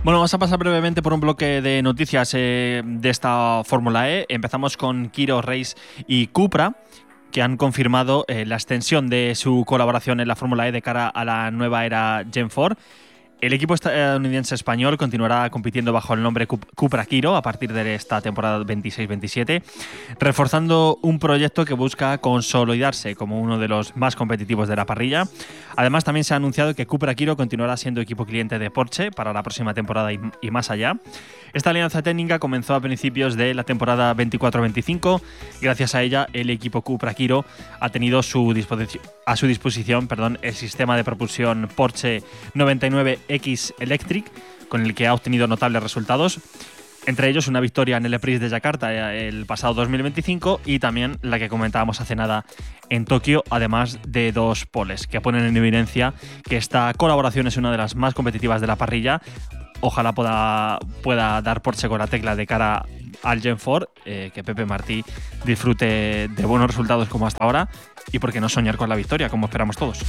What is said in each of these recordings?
Bueno, vamos a pasar brevemente por un bloque de noticias de esta Fórmula E. Empezamos con Quiro Race y Cupra, que han confirmado la extensión de su colaboración en la Fórmula E de cara a la nueva era Gen 4. El equipo estadounidense español continuará compitiendo bajo el nombre Cupra Quiro a partir de esta temporada 26-27, reforzando un proyecto que busca consolidarse como uno de los más competitivos de la parrilla. Además, también se ha anunciado que Cupra Quiro continuará siendo equipo cliente de Porsche para la próxima temporada y más allá. Esta alianza técnica comenzó a principios de la temporada 24-25. Gracias a ella, el equipo Cupra Quiro ha tenido a su disposición el sistema de propulsión Porsche 99X Electric, con el que ha obtenido notables resultados, entre ellos una victoria en el Prix de Yakarta el pasado 2025 y también la que comentábamos hace nada en Tokio, además de 2 poles que ponen en evidencia que esta colaboración es una de las más competitivas de la parrilla. Ojalá pueda dar Porsche con la tecla de cara al Gen 4, que Pepe Martí disfrute de buenos resultados como hasta ahora y por qué no soñar con la victoria, como esperamos todos.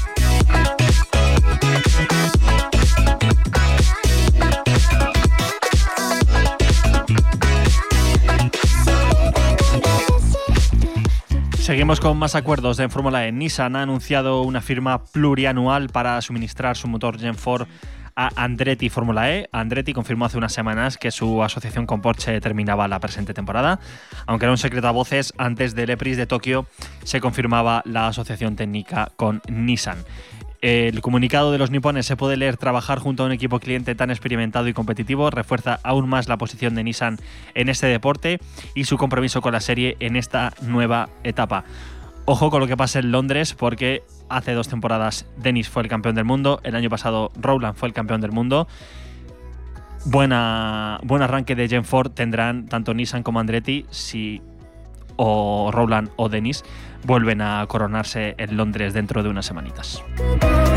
Seguimos con más acuerdos en Fórmula E. Nissan ha anunciado una firma plurianual para suministrar su motor Gen 4 a Andretti Fórmula E. Andretti confirmó hace unas semanas que su asociación con Porsche terminaba la presente temporada. Aunque era un secreto a voces, antes del E-Prix de Tokio se confirmaba la asociación técnica con Nissan. El comunicado de los nipones se puede leer: trabajar junto a un equipo cliente tan experimentado y competitivo refuerza aún más la posición de Nissan en este deporte y su compromiso con la serie en esta nueva etapa. Ojo con lo que pasa en Londres, porque hace 2 temporadas Dennis fue el campeón del mundo, el año pasado Rowland fue el campeón del mundo. Buen arranque de Gen 4 tendrán tanto Nissan como Andretti si o Rowland o Dennis vuelven a coronarse en Londres dentro de unas semanitas.